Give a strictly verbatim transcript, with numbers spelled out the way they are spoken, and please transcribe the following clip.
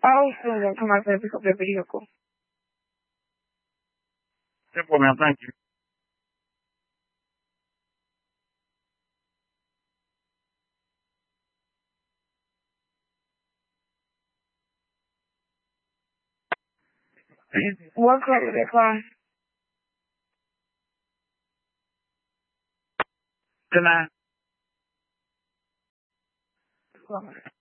I'll soon gonna come out there and pick up their vehicle. Simple, ma'am. Thank you. What color is that car? Good night. Color.